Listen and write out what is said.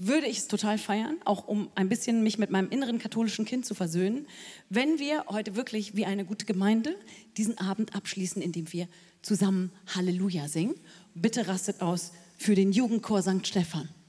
würde ich es total feiern, auch um ein bisschen mich mit meinem inneren katholischen Kind zu versöhnen, wenn wir heute wirklich wie eine gute Gemeinde diesen Abend abschließen, indem wir zusammen Halleluja singen. Bitte rastet aus für den Jugendchor St. Stephan.